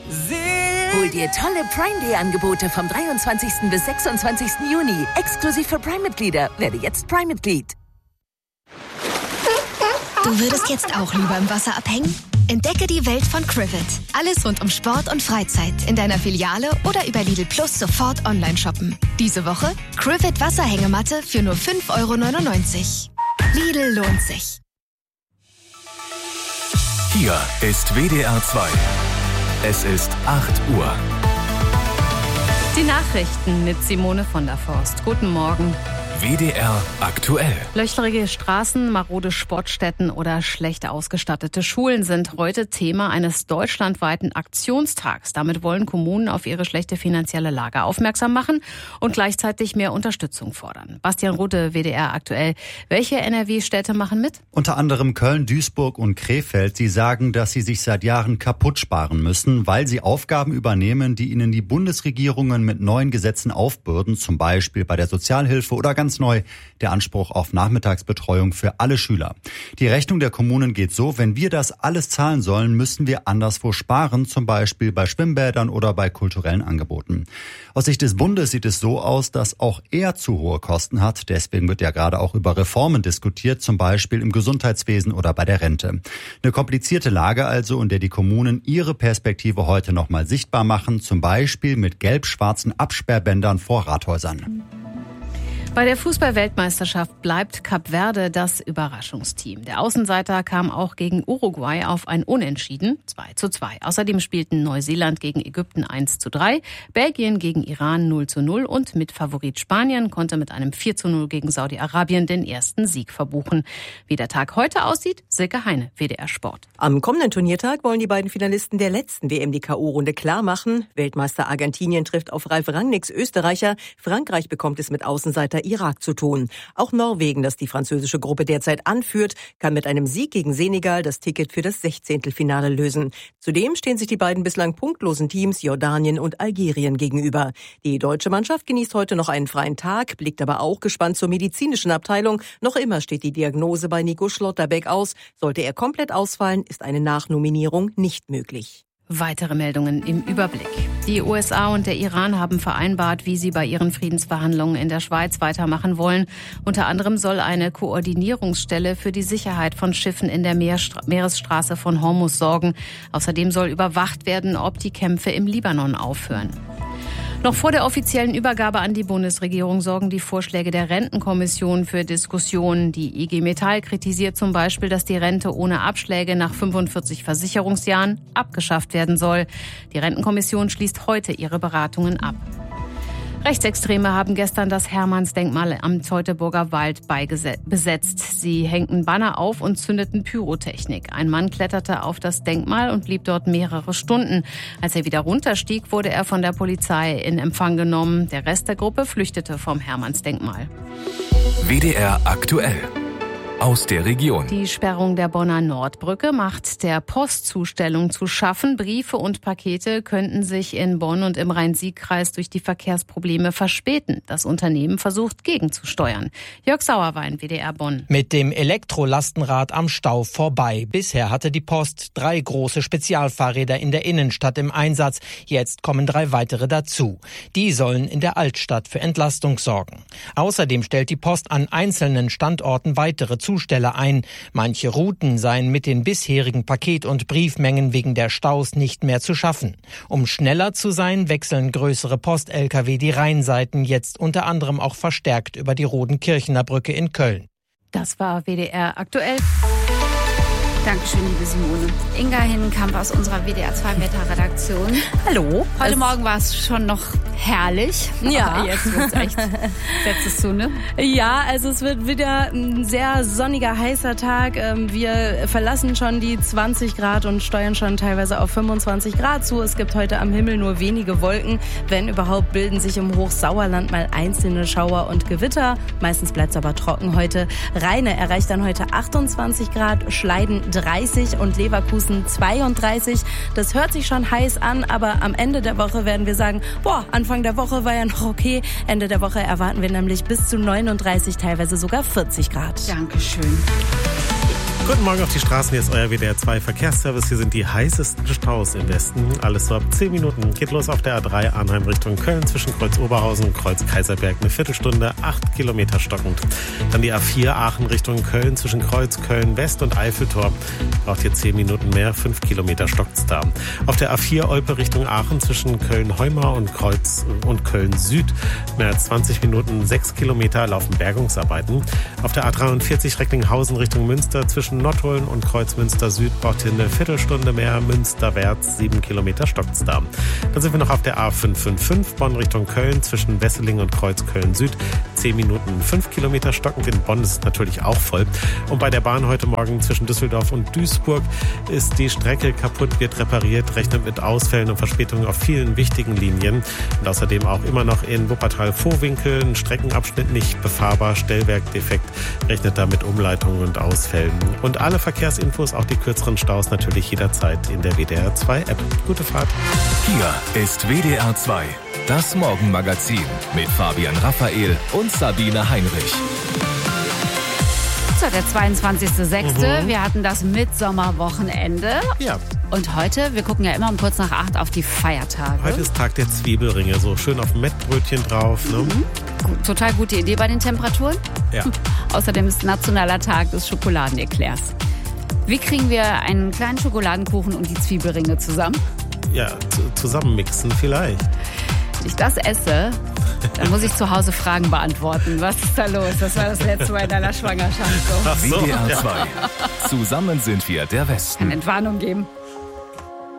Hol dir tolle Prime-Day-Angebote vom 23. bis 26. Juni. Exklusiv für Prime-Mitglieder. Werde jetzt Prime-Mitglied. Du würdest jetzt auch lieber im Wasser abhängen? Entdecke die Welt von Crivet. Alles rund um Sport und Freizeit in deiner Filiale oder über Lidl Plus sofort online shoppen. Diese Woche Crivet Wasserhängematte für nur 5,99 €. Lidl lohnt sich. Hier ist WDR 2. Es ist 8 Uhr. Die Nachrichten mit Simone von der Forst. Guten Morgen. WDR aktuell. Löcherige Straßen, marode Sportstätten oder schlecht ausgestattete Schulen sind heute Thema eines deutschlandweiten Aktionstags. Damit wollen Kommunen auf ihre schlechte finanzielle Lage aufmerksam machen und gleichzeitig mehr Unterstützung fordern. Bastian Rute, WDR aktuell. Welche NRW-Städte machen mit? Unter anderem Köln, Duisburg und Krefeld. Sie sagen, dass sie sich seit Jahren kaputt sparen müssen, weil sie Aufgaben übernehmen, die ihnen die Bundesregierungen mit neuen Gesetzen aufbürden, zum Beispiel bei der Sozialhilfe oder ganz neu der Anspruch auf Nachmittagsbetreuung für alle Schüler. Die Rechnung der Kommunen geht so: Wenn wir das alles zahlen sollen, müssen wir anderswo sparen, zum Beispiel bei Schwimmbädern oder bei kulturellen Angeboten. Aus Sicht des Bundes sieht es so aus, dass auch er zu hohe Kosten hat. Deswegen wird ja gerade auch über Reformen diskutiert, zum Beispiel im Gesundheitswesen oder bei der Rente. Eine komplizierte Lage also, in der die Kommunen ihre Perspektive heute nochmal sichtbar machen, zum Beispiel mit gelb-schwarzen Absperrbändern vor Rathäusern. Bei der Fußball-Weltmeisterschaft bleibt Kap Verde das Überraschungsteam. Der Außenseiter kam auch gegen Uruguay auf ein Unentschieden 2:2. Außerdem spielten Neuseeland gegen Ägypten 1:3, Belgien gegen Iran 0:0 und Mitfavorit Spanien konnte mit einem 4:0 gegen Saudi-Arabien den ersten Sieg verbuchen. Wie der Tag heute aussieht, Silke Heine, WDR Sport. Am kommenden Turniertag wollen die beiden Finalisten der letzten WM die K.O.-Runde klar machen. Weltmeister Argentinien trifft auf Ralf Rangnicks Österreicher. Frankreich bekommt es mit Außenseiter Irak zu tun. Auch Norwegen, das die französische Gruppe derzeit anführt, kann mit einem Sieg gegen Senegal das Ticket für das 16. lösen. Zudem stehen sich die beiden bislang punktlosen Teams Jordanien und Algerien gegenüber. Die deutsche Mannschaft genießt heute noch einen freien Tag, blickt aber auch gespannt zur medizinischen Abteilung. Noch immer steht die Diagnose bei Nico Schlotterbeck aus. Sollte er komplett ausfallen, ist eine Nachnominierung nicht möglich. Weitere Meldungen im Überblick. Die USA und der Iran haben vereinbart, wie sie bei ihren Friedensverhandlungen in der Schweiz weitermachen wollen. Unter anderem soll eine Koordinierungsstelle für die Sicherheit von Schiffen in der Meeresstraße von Hormuz sorgen. Außerdem soll überwacht werden, ob die Kämpfe im Libanon aufhören. Noch vor der offiziellen Übergabe an die Bundesregierung sorgen die Vorschläge der Rentenkommission für Diskussionen. Die IG Metall kritisiert zum Beispiel, dass die Rente ohne Abschläge nach 45 Versicherungsjahren abgeschafft werden soll. Die Rentenkommission schließt heute ihre Beratungen ab. Rechtsextreme haben gestern das Hermannsdenkmal am Teutoburger Wald besetzt. Sie hängten Banner auf und zündeten Pyrotechnik. Ein Mann kletterte auf das Denkmal und blieb dort mehrere Stunden. Als er wieder runterstieg, wurde er von der Polizei in Empfang genommen. Der Rest der Gruppe flüchtete vom Hermannsdenkmal. WDR aktuell. Aus der Region. Die Sperrung der Bonner Nordbrücke macht der Postzustellung zu schaffen. Briefe und Pakete könnten sich in Bonn und im Rhein-Sieg-Kreis durch die Verkehrsprobleme verspäten. Das Unternehmen versucht gegenzusteuern. Jörg Sauerwein, WDR Bonn. Mit dem Elektrolastenrad am Stau vorbei. Bisher hatte die Post 3 große Spezialfahrräder in der Innenstadt im Einsatz. Jetzt kommen 3 weitere dazu. Die sollen in der Altstadt für Entlastung sorgen. Außerdem stellt die Post an einzelnen Standorten weitere Zusteller ein. Manche Routen seien mit den bisherigen Paket- und Briefmengen wegen der Staus nicht mehr zu schaffen. Um schneller zu sein, wechseln größere Post-Lkw die Rheinseiten jetzt unter anderem auch verstärkt über die Rodenkirchener Brücke in Köln. Das war WDR aktuell. Dankeschön, liebe Simone. Inga Hinnenkamp aus unserer WDR 2 Wetterredaktion. Hallo. Heute Morgen war es schon noch herrlich. Ja. Aber jetzt wird es echt, setzt es zu, ne? Ja, also es wird wieder ein sehr sonniger, heißer Tag. Wir verlassen schon die 20 Grad und steuern schon teilweise auf 25 Grad zu. Es gibt heute am Himmel nur wenige Wolken. Wenn überhaupt, bilden sich im Hochsauerland mal einzelne Schauer und Gewitter. Meistens bleibt es aber trocken heute. Rheine erreicht dann heute 28 Grad, Schleiden 30 und Leverkusen 32. Das hört sich schon heiß an, aber am Ende der Woche werden wir sagen, Anfang der Woche war ja noch okay. Ende der Woche erwarten wir nämlich bis zu 39, teilweise sogar 40 Grad. Dankeschön. Guten Morgen auf die Straßen, hier ist euer WDR 2 Verkehrsservice. Hier sind die heißesten Staus im Westen. Alles so ab 10 Minuten. Geht los auf der A3 Arnheim Richtung Köln zwischen Kreuz Oberhausen und Kreuz Kaiserberg. Eine Viertelstunde, 8 Kilometer stockend. Dann die A4 Aachen Richtung Köln zwischen Kreuz Köln West und Eiffeltor. Braucht hier 10 Minuten mehr, 5 Kilometer stockt's da. Auf der A4 Olpe Richtung Aachen zwischen Köln-Heumar und Kreuz und Köln Süd. Mehr als 20 Minuten, 6 Kilometer laufen Bergungsarbeiten. Auf der A43 Recklinghausen Richtung Münster zwischen Nottuln und Kreuzmünster Süd braucht hier eine Viertelstunde mehr, Münsterwärts 7 Kilometer stockt's da. Dann sind wir noch auf der A555 Bonn Richtung Köln zwischen Wesseling und Kreuz Köln Süd. 10 Minuten, 5 Kilometer stockend. In Bonn ist es natürlich auch voll. Und bei der Bahn heute Morgen zwischen Düsseldorf und Duisburg ist die Strecke kaputt, wird repariert, rechnet mit Ausfällen und Verspätungen auf vielen wichtigen Linien. Und außerdem auch immer noch in Wuppertal-Vohwinkel ein Streckenabschnitt nicht befahrbar, Stellwerk defekt, rechnet da mit Umleitungen und Ausfällen. Und alle Verkehrsinfos, auch die kürzeren Staus, natürlich jederzeit in der WDR 2 App. Gute Fahrt. Hier ist WDR 2, das Morgenmagazin mit Fabian Raphael und Sabine Heinrich. So, der 22.06. Wir hatten das Mitsommerwochenende. Ja. Und heute, wir gucken ja immer um kurz nach 8 auf die Feiertage. Heute ist Tag der Zwiebelringe, so schön auf dem Mettbrötchen drauf. Ne? Total gute Idee bei den Temperaturen. Ja. Außerdem ist nationaler Tag des Schokoladeneclairs. Wie kriegen wir einen kleinen Schokoladenkuchen und die Zwiebelringe zusammen? Ja, zusammenmixen vielleicht. Wenn ich das esse, dann muss ich zu Hause Fragen beantworten. Was ist da los? Das war das letzte Mal in deiner Schwangerschaft so. WDR 2. Zusammen sind wir der Westen. Kann Entwarnung geben.